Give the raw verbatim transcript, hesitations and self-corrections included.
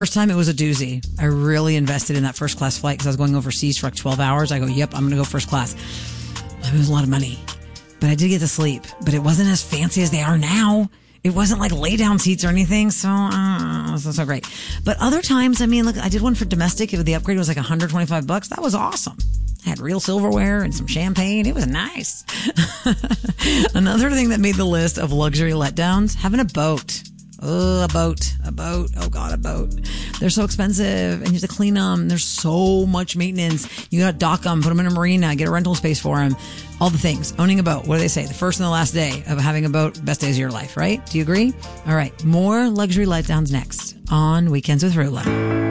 First time it was a doozy. I really invested in that first class flight because I was going overseas for like twelve hours. I go, yep, I'm going to go first class. It was a lot of money, but I did get to sleep, but it wasn't as fancy as they are now. It wasn't like lay down seats or anything. So, uh, it wasn't so great. But other times, I mean, look, I did one for domestic. It, the upgrade was like one hundred twenty-five bucks. That was awesome. I had real silverware and some champagne. It was nice. Another thing that made the list of luxury letdowns, having a boat. Oh, a boat, a boat. Oh God, a boat. They're so expensive and you have to clean them. There's so much maintenance. You got to dock them, put them in a marina, get a rental space for them. All the things. Owning a boat. What do they say? The first and the last day of having a boat, best days of your life, right? Do you agree? All right. More luxury letdowns next on Weekends with Rula.